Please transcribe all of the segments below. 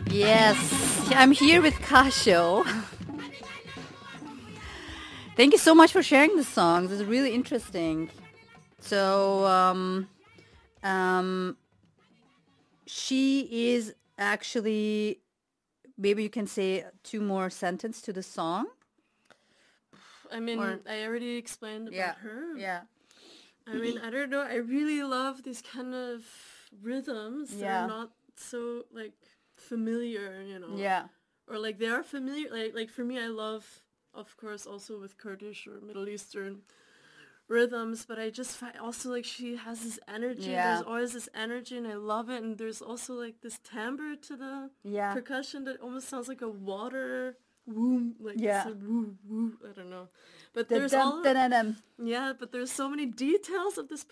Yes, I'm here with Kasho. Thank you so much for sharing the songs. It's really interesting. So, um, she is actually, maybe you can say two more sentence to the song. I mean, Or I already explained yeah, about her. yeah, I mean, I don't know. I really love these kind of rhythms that yeah, are not so like familiar, you know, yeah, or like they are familiar. Like for me, I love, of course, also with Kurdish or Middle Eastern rhythms, but I just find also like she has this energy. There's yeah, always this energy, and I love it. And there's also like this timbre to the yeah, percussion that almost sounds like a water woo, like it's yeah. a woo woo. I don't know, but there's Da-dum, all da-da-dum. yeah, but there's so many details of this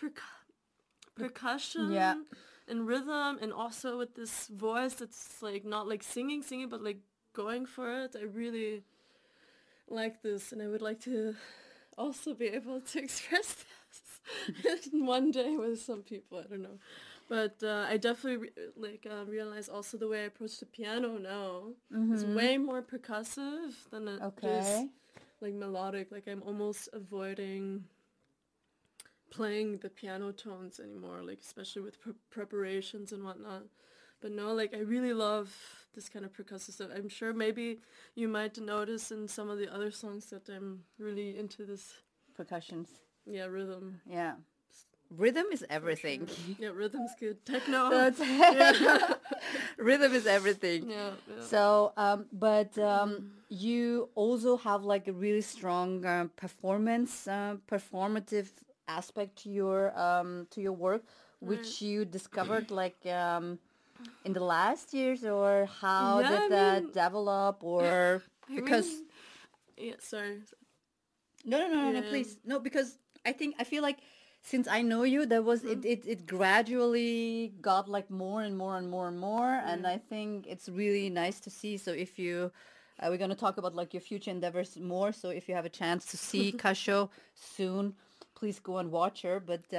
Yeah. percussion and rhythm, and also with this voice that's like not like singing, but like going for it. I really like this, and I would like to also be able to express this one day with some people. I don't know, but I definitely realize also the way I approach the piano now is way more percussive than it is Okay. like melodic. Like I'm almost avoiding playing the piano tones anymore, like especially with preparations and whatnot. But no, like I really love this kind of percussive stuff. I'm sure maybe you might notice in some of the other songs that I'm really into this, Percussions. yeah, rhythm. Yeah. Rhythm is For everything. sure. Yeah, rhythm's good. Techno. That's Yeah. rhythm is everything. Yeah, yeah. So, but you also have like a really strong performative aspect to your work, Right. which you discovered like in the last years, or how Yeah, did I that mean, develop, or I because mean, yeah, sorry. no, Yeah. please. No, because I feel like since I know you, there was Mm-hmm. it gradually got like more and more and more and more, and Right. I think it's really nice to see. So if you, we're gonna talk about like your future endeavors more. So if you have a chance to see Kasho soon, please go and watch her. But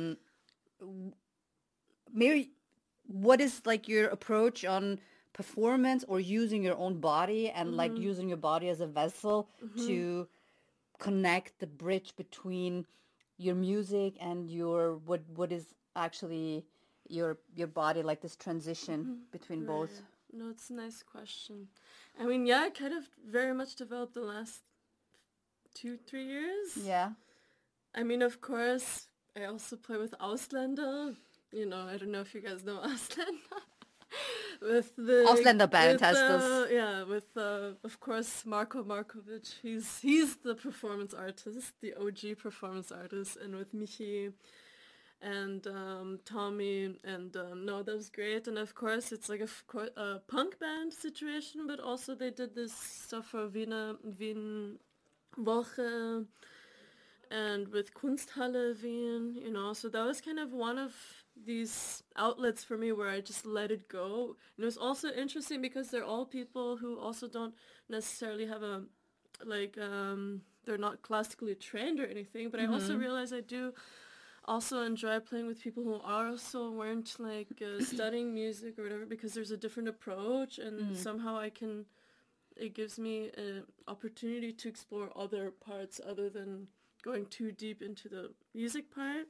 maybe what is like your approach on performance or using your own body and like Mm-hmm. using your body as a vessel Mm-hmm. to connect the bridge between your music and your what is actually your body, like this transition between both. Right. No, it's a nice question. I mean, yeah, I kind of very much developed the last 2, 3 years. Yeah. I mean, of course, I also play with Ausländer. You know, I don't know if you guys know Ausländer. Ausländerband with heißt das. yeah, with of course Marko Markovic. He's the performance artist, the OG performance artist, and with Michi and Tommy, and no, that was great. And of course, it's like a punk band situation, but also they did this stuff for Wien Woche and with Kunsthalle Wien, you know. So that was kind of one of these outlets for me where I just let it go. And it was also interesting because they're all people who also don't necessarily have a like they're not classically trained or anything, but I also realize I do also enjoy playing with people who also weren't like studying music or whatever, because there's a different approach, and somehow it gives me an opportunity to explore other parts other than going too deep into the music part.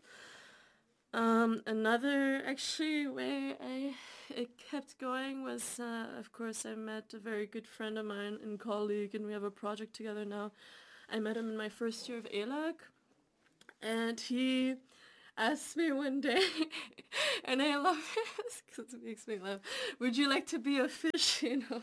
Another actually way it kept going was, of course, I met a very good friend of mine and colleague, and we have a project together now. I met him in my first year of ALAC, and he asked me one day, and I love this because it makes me laugh. Would you like to be a fish? You know.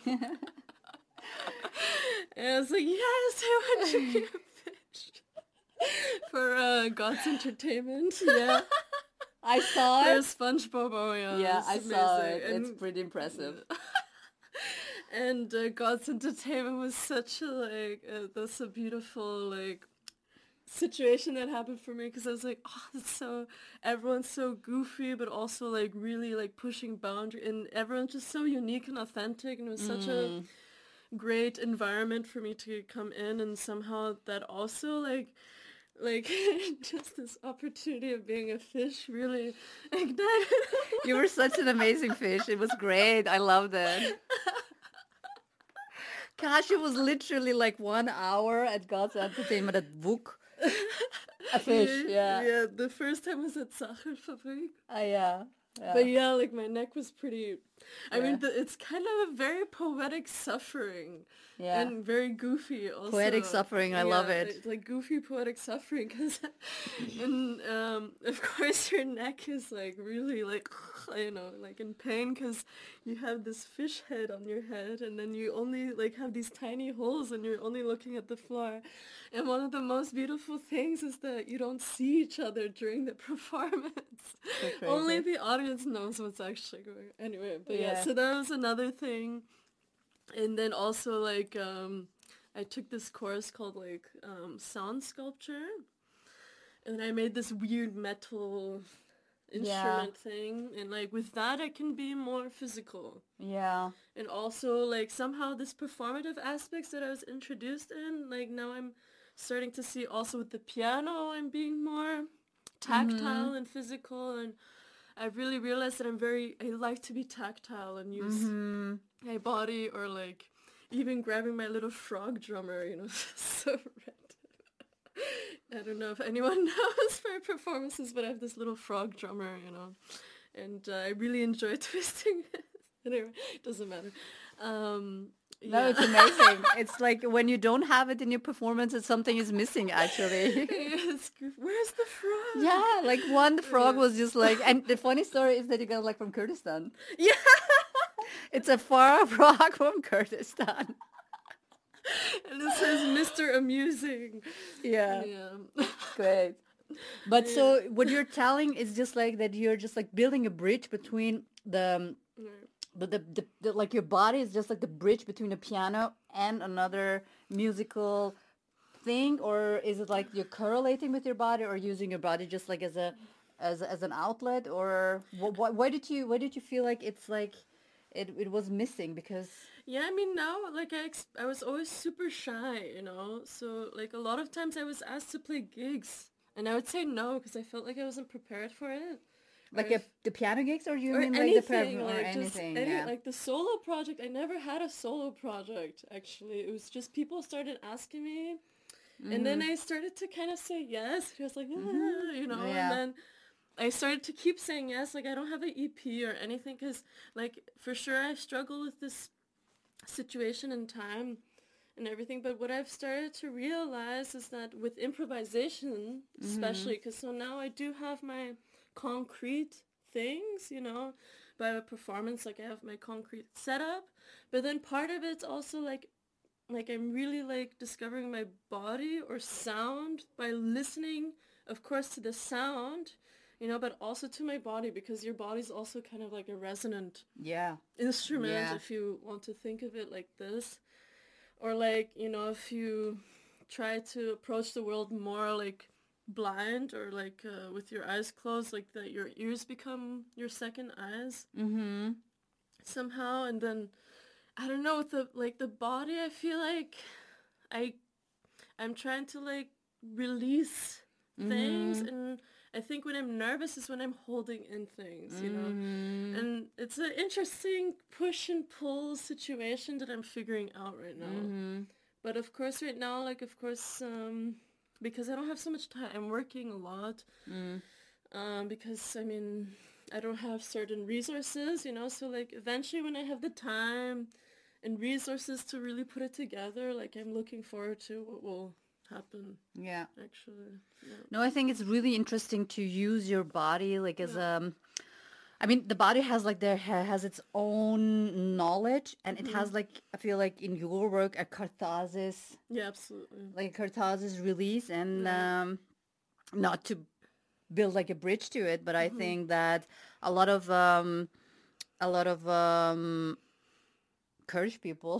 And I was like, yes, I want to be a fish for God's Entertainment. Yeah. I saw For it. SpongeBob, oh yeah, Yeah, it's I amazing. saw it. And, It's pretty impressive. and God's Entertainment was such a that's a beautiful like situation that happened for me, because I was like, oh, it's so, everyone's so goofy, but also like really like pushing boundary, and everyone's just so unique and authentic, and it was such a great environment for me to come in, and somehow that also like just this opportunity of being a fish really ignited. You were such an amazing fish. It was great. I loved it. gosh, it was literally like 1 hour at God's Entertainment at Vuk. A fish, Yeah, yeah. yeah, the first time was at Sacherfabrik. Yeah, But yeah, yeah, like my neck was pretty. I yeah, mean, it's kind of a very poetic suffering, yeah. and very goofy Poetic also. suffering, I love Yeah, it. like goofy poetic suffering, because, and of course your neck is like really like like in pain because you have this fish head on your head, and then you only like have these tiny holes, and you're only looking at the floor. And one of the most beautiful things is that you don't see each other during the performance. So Only crazy. the audience knows what's actually going on. Anyway, but yeah, Yeah. so that was another thing. And then also like I took this course called like sound sculpture, and I made this weird metal Yeah. instrument thing, and like with that I can be more physical. Yeah. And also like somehow this performative aspects that I was introduced in, like now I'm starting to see also with the piano I'm being more Mm-hmm. tactile and physical, and I really realized that I like to be tactile and use Mm-hmm. my body, or like even grabbing my little frog drummer, so random. I don't know if anyone knows my performances, but I have this little frog drummer, and I really enjoy twisting it. Anyway, it doesn't matter. Um, No, yeah. it's amazing. It's like when you don't have it in your performance, it's something is missing actually. Yes, where's the frog? Yeah, like one frog Yeah. was just like, and the funny story is that you got it like from Kurdistan. Yeah. It's a far frog from Kurdistan. And it says Mr. Amusing. Yeah, Yeah. great. But Yeah. so what you're telling is just like that you're just like building a bridge between Right. the like your body is just like the bridge between a piano and another musical thing, or is it like you're correlating with your body or using your body just like as a as an outlet, or why did you feel like it's like it was missing because Yeah, I mean now, like I was always super shy. So like a lot of times I was asked to play gigs, and I would say no because I felt like I wasn't prepared for it, or like the piano gigs, or you or mean like the anything, or like just anything? any Yeah. like the solo project. I never had a solo project actually. It was just people started asking me, and then Mhm. I started to kind of say yes. It was like, Mhm. and Yeah. then I started to keep saying yes. Like I don't have an EP or anything because, like, for sure I struggle with this situation and time and everything. But what I've started to realize is that with improvisation, Mhm. especially, because so now I do have my concrete things, by a performance. Like I have my concrete setup, but then part of it's also like I'm really like discovering my body or sound by listening, of course, to the sound, but also to my body, because your body's also kind of like a resonant Yeah. instrument, Yeah. if you want to think of it like this. Or like, if you try to approach the world more like blind, or like with your eyes closed, like that your ears become your second eyes Mhm. somehow. And then I don't know, with the body, I feel like I I'm trying to like release things, Mhm. and I think when I'm nervous is when I'm holding in things. Mhm. And it's an interesting push and pull situation that I'm figuring out right now. Mhm. But of course right now, like of course, because I don't have so much time, I'm working a lot. Mm. Because I mean, I don't have certain resources. So like eventually when I have the time and resources to really put it together, like I'm looking forward to what will happen Yeah. actually. Yeah. No, I think it's really interesting to use your body like as Yeah. I mean, the body has like has its own knowledge, and it Hmm. has like I feel like in your work a catharsis, Yeah, absolutely. like a catharsis release, and Right. not to build like a bridge to it, but I Hmm. think that a lot of a lot of Kurdish people.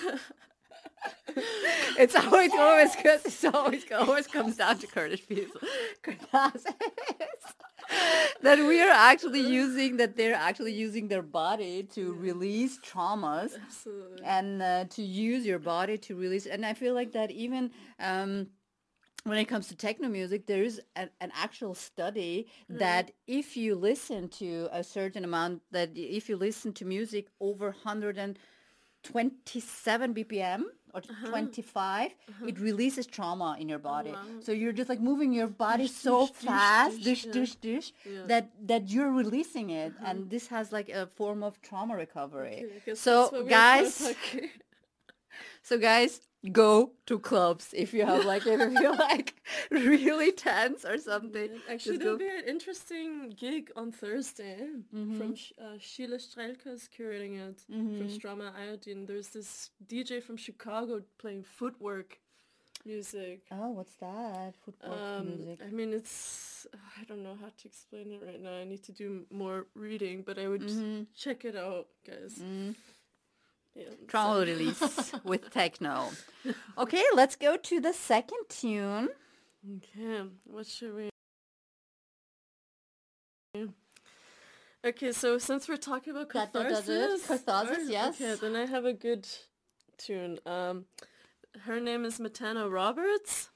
It's always good. Always comes down to Kurdish people. Kurdas. That we are actually using that they're actually using their body to Yeah, release traumas absolutely. and to use your body to release. And I feel like that even when it comes to techno music, there is an actual study Right. that if you listen to a certain amount, that if you listen to music over 100 27 BPM or 25, it releases trauma in your body. wow. So you're just like moving your body Dish, so dish, dish, fast, dish, dish, yeah. that you're releasing it, and this has like a form of trauma recovery. Okay, I guess So that's what we're guys, okay. so guys, go to clubs if you have like if you feel like really tense or something. Actually, Just go. there'll be an interesting gig on Thursday from Sheila Strelka is curating it from Strama Iodine. There's this DJ from Chicago playing footwork music. Oh, what's that? Footwork music. I mean, it's I don't know how to explain it right now. I need to do more reading, but I would check it out, guys. Yeah, Trauma release with techno. Okay, let's go to the second tune. Okay, what should we? Okay, so since we're talking about catharsis, Catharsis, yes. Okay, then I have a good tune. Her name is Matana Roberts,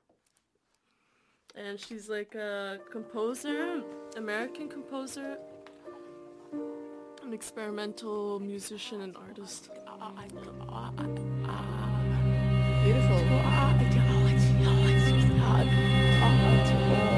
and she's like a composer, American composer, an experimental musician and artist. Beautiful.